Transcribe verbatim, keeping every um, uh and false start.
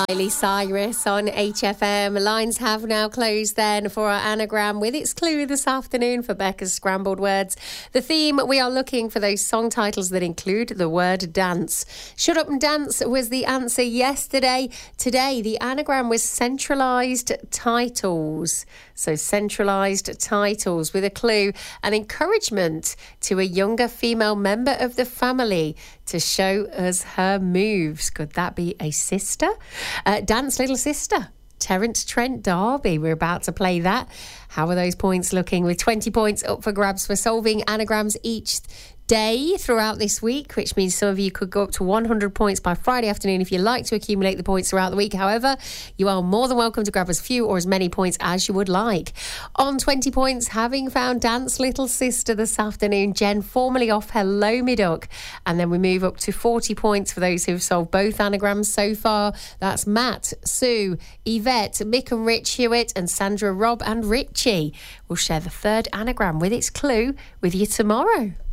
Miley Cyrus on H F M. Lines have now closed then for our anagram with its clue this afternoon for Becca's Scrambled Words. The theme, we are looking for those song titles that include the word dance. Shut Up and Dance was the answer yesterday. Today, the anagram was centralised titles. So centralised titles with a clue, an encouragement to a younger female member of the family to show us her moves. Could that be a sister? Uh, Dance Little Sister. Terence Trent D'Arby. We're about to play that. How are those points looking? With twenty points up for grabs for solving anagrams each day throughout this week, which means some of you could go up to one hundred points by Friday afternoon if you like to accumulate the points throughout the week. However, you are more than welcome to grab as few or as many points as you would like. On twenty points, having found Dance Little Sister this afternoon, Jen formally off Hello Me Duck. And then we move up to forty points for those who've solved both anagrams so far. That's Matt, Sue, Yvette, Mick and Rich Hewitt, and Sandra, Rob and Richie. We'll share the third anagram with its clue with you tomorrow.